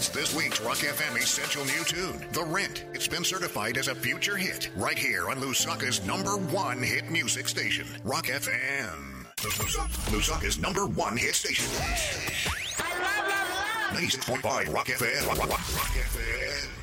It's this week's Rock FM Essential New Tune, The Rent. It's been certified as a future hit right here on Lusaka's #1 hit music station, Rock FM. Lusaka's #1 hit station. I love 96.5 Rock FM. Rock FM.